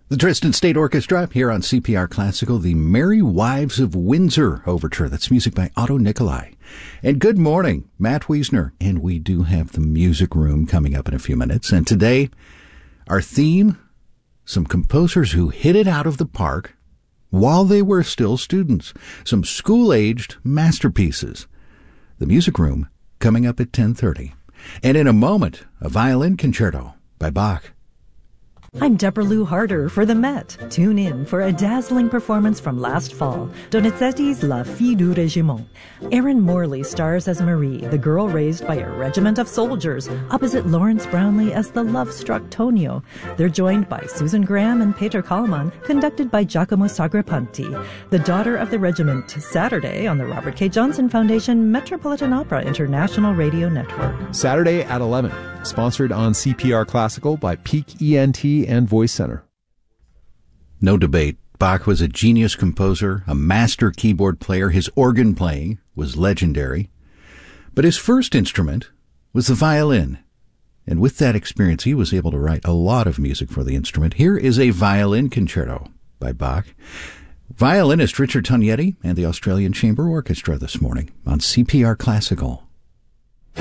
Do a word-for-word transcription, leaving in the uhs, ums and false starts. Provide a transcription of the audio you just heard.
The Dresden State Orchestra here on C P R Classical, the Merry Wives of Windsor Overture. That's music by Otto Nicolai. And good morning, Matt Wiesner. And we do have the music room coming up in a few minutes. And today, our theme, some composers who hit it out of the park while they were still students. Some school-aged masterpieces. The music room coming up at ten thirty. And in a moment, a violin concerto by Bach. I'm Deborah Lou Harder for the Met. Tune in for a dazzling performance from last fall, Donizetti's La Fille du Régiment. Erin Morley stars as Marie, the girl raised by a regiment of soldiers, opposite Lawrence Brownlee as the love-struck Tonio. They're joined by Susan Graham and Peter Kallman, conducted by Giacomo Sagrapanti. The Daughter of the Regiment, Saturday on the Robert K. Johnson Foundation Metropolitan Opera International Radio Network. Saturday at eleven. Sponsored on C P R Classical by Peak E N T and Voice Center. No debate. Bach was a genius composer, a master keyboard player. His organ playing was legendary. But his first instrument was the violin. And with that experience, he was able to write a lot of music for the instrument. Here is a violin concerto by Bach. Violinist Richard Tognetti and the Australian Chamber Orchestra this morning on C P R Classical.